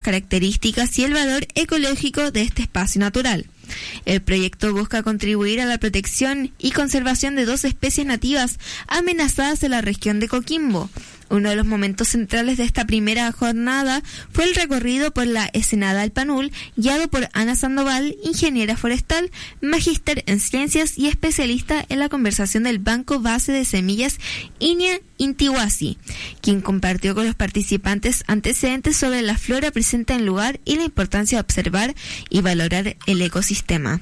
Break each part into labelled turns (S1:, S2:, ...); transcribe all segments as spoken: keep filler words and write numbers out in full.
S1: características y el valor ecológico de este espacio natural. El proyecto busca contribuir a la protección y conservación de dos especies nativas amenazadas en la región de Coquimbo. Uno de los momentos centrales de esta primera jornada fue el recorrido por la Ensenada del Panul, guiado por Ana Sandoval, ingeniera forestal, magíster en ciencias y especialista en la conservación del Banco Base de Semillas Iña Intihuasi, quien compartió con los participantes antecedentes sobre la flora presente en el lugar y la importancia de observar y valorar el ecosistema.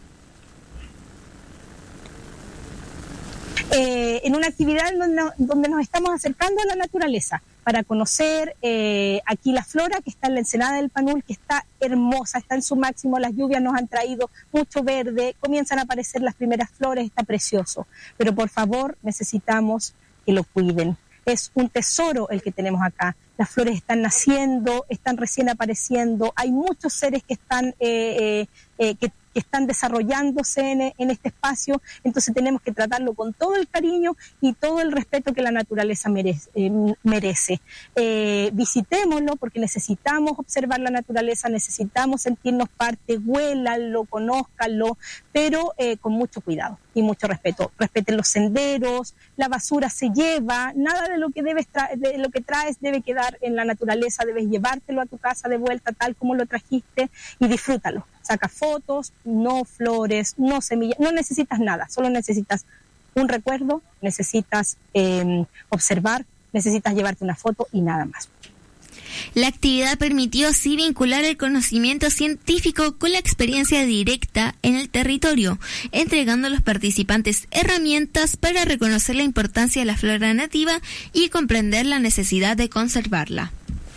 S2: Eh, en una actividad donde, donde nos estamos acercando a la naturaleza para conocer eh, aquí la flora que está en la Ensenada del Panul, que está hermosa, está en su máximo, las lluvias nos han traído mucho verde, comienzan a aparecer las primeras flores, está precioso, pero por favor necesitamos que lo cuiden. Es un tesoro el que tenemos acá. Las flores están naciendo, están recién apareciendo, hay muchos seres que están eh, eh, eh, que que están desarrollándose en, en este espacio, entonces tenemos que tratarlo con todo el cariño y todo el respeto que la naturaleza merece. Eh, merece. Eh, visitémoslo porque necesitamos observar la naturaleza, necesitamos sentirnos parte, huélanlo, conózcanlo, pero eh, con mucho cuidado y mucho respeto. Respeten los senderos, la basura se lleva, nada de lo que debes tra- de lo que traes debe quedar en la naturaleza, debes llevártelo a tu casa de vuelta tal como lo trajiste y disfrútalo. Saca fotos, no flores, no semillas, no necesitas nada, solo necesitas un recuerdo, necesitas eh, observar, necesitas llevarte una foto y nada más.
S1: La actividad permitió así vincular el conocimiento científico con la experiencia directa en el territorio, entregando a los participantes herramientas para reconocer la importancia de la flora nativa y comprender la necesidad de conservarla.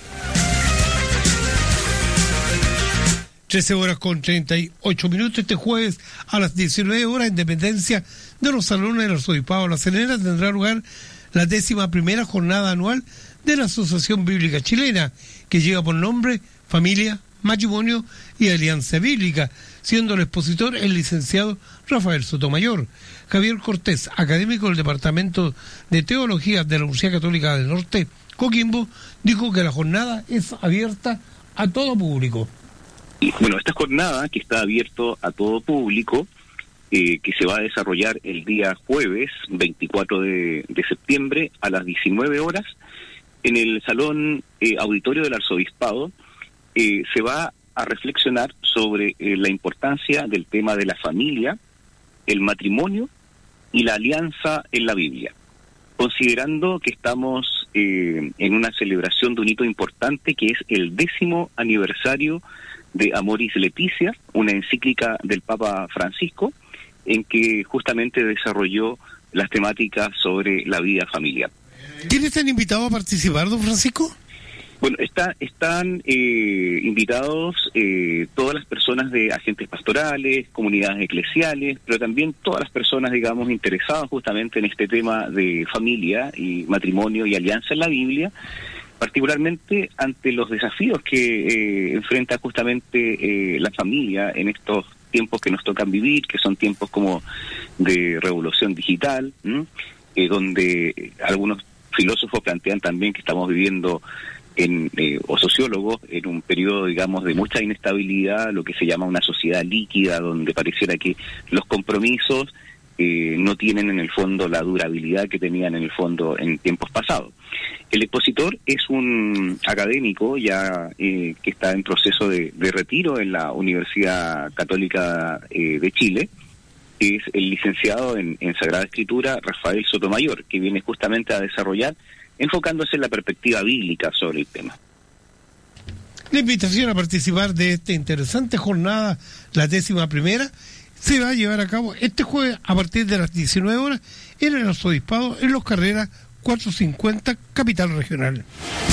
S3: trece horas con treinta y ocho minutos. Este jueves a las diecinueve horas, en dependencia de los salones del Arzobispado de La Serena, tendrá lugar la décima primera jornada anual de la Asociación Bíblica Chilena, que lleva por nombre Familia, Matrimonio y Alianza Bíblica, siendo el expositor el licenciado Rafael Sotomayor. Javier Cortés, académico del Departamento de Teología de la Universidad Católica del Norte, Coquimbo, dijo que la jornada es abierta a todo público.
S4: Bueno, esta jornada que está abierto a todo público, eh, que se va a desarrollar el día jueves veinticuatro de septiembre a las diecinueve horas, en el Salón eh, Auditorio del Arzobispado, eh, se va a reflexionar sobre eh, la importancia del tema de la familia, el matrimonio y la alianza en la Biblia, considerando que estamos eh, en una celebración de un hito importante que es el décimo aniversario de Amoris Laetitia, una encíclica del Papa Francisco, en que justamente desarrolló las temáticas sobre la vida familiar.
S3: ¿Quiénes están invitados a participar, don Francisco?
S4: Bueno, está, están eh, invitados eh, todas las personas de agentes pastorales, comunidades eclesiales, pero también todas las personas, digamos, interesadas justamente en este tema de familia y matrimonio y alianza en la Biblia, particularmente ante los desafíos que eh, enfrenta justamente eh, la familia en estos tiempos que nos tocan vivir, que son tiempos como de revolución digital, eh, donde algunos filósofos plantean también que estamos viviendo, en eh, o sociólogos, en un periodo, digamos, de mucha inestabilidad, lo que se llama una sociedad líquida, donde pareciera que los compromisos eh, no tienen en el fondo la durabilidad que tenían en el fondo en tiempos pasados. El expositor es un académico ya eh, que está en proceso de, de retiro en la Universidad Católica eh, de Chile, que es el licenciado en, en Sagrada Escritura Rafael Sotomayor, que viene justamente a desarrollar, enfocándose en la perspectiva bíblica sobre el tema.
S3: La invitación a participar de esta interesante jornada, la décima primera, se va a llevar a cabo este jueves a partir de las diecinueve horas en el Arzobispado, en Los Carreras cuatrocientos cincuenta, Capital Regional.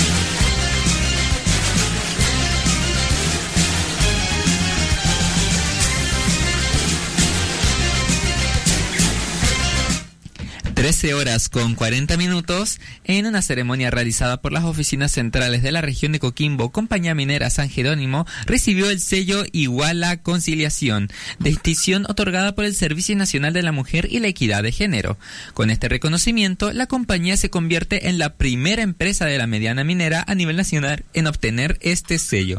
S5: trece horas con cuarenta minutos, en una ceremonia realizada por las oficinas centrales de la región de Coquimbo, Compañía Minera San Jerónimo recibió el sello Iguala Conciliación, distinción otorgada por el Servicio Nacional de la Mujer y la Equidad de Género. Con este reconocimiento, la compañía se convierte en la primera empresa de la mediana minera a nivel nacional en obtener este sello.